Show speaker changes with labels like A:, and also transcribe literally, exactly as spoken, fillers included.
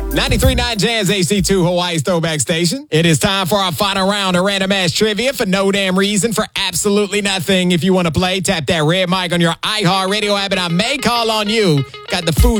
A: ninety-three point nine Jazz A C two, Hawaii's throwback station. It is time for our final round of random ass trivia for no damn reason, for absolutely nothing. If you want to play, tap that red mic on your iHeartRadio app and I may call on you. Got the food